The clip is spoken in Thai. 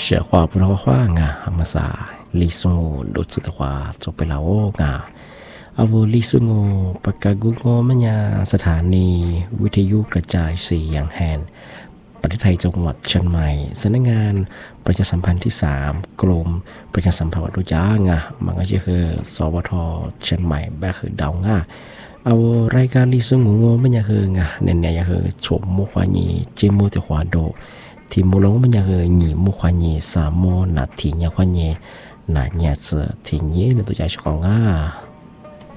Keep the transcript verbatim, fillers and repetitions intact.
学话不说话啊，阿么啥，李松都知道话做ไปแล้ว啊อาวุลิสุงปากกากุงมัญญาสถานีวิทยุกระจายเสียงแห่งประเทศไทยจังหวัดเชียงใหม่สำนักงานประชาสัมพันธ์ที่สามกรมประชาสัมพันธ์วัดดุจางะมันก็จะคือสวทเชียงใหม่แบบคือดาวงะเอารายการลิสุงงมัญญาคืองะเนี่ยเนี่ยคือชมมุขวานีเจมูติขวาโดที่มุลงมัญญาคือหนีมุขวานีสามโมนาทีเนี่ยขวานีนาเนี่ยเสือที่นี้ในตัวใจของงะ